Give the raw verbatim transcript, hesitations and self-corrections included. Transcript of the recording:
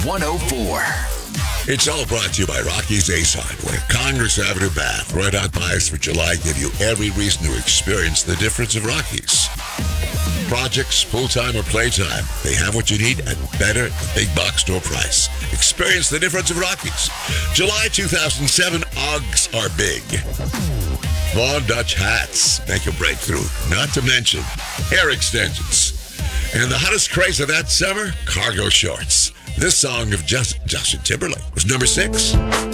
one oh four. It's all brought to you by Rocky's A-Side, where Congress Avenue Bath, right on bias for July, give you every reason to experience the difference of Rockies. Projects, full-time or playtime, they have what you need at better big box store price. Experience the difference of Rockies. July two thousand seven, Uggs are big. Vaughn Dutch hats make a breakthrough, not to mention hair extensions. And the hottest craze of that summer, cargo shorts. This song of Just, Justin Timberlake was number six.